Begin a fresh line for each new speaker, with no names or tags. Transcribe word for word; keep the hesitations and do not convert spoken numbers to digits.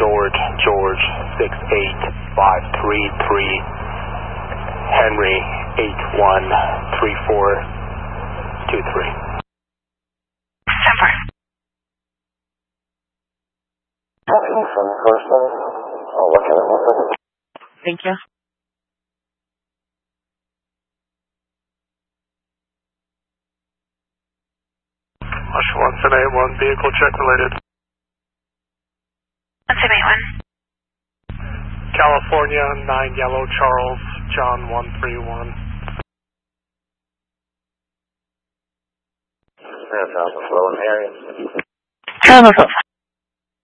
George, George, six eight five three three, Henry, eight one three four two three.
ten four.
From the first one, I'll look at it one second.
Thank you.
Rush one seven eight one, vehicle check related.
one seven eight one.
California, nine Yellow Charles, John one three one.
That's out the flow in the area.
Hello,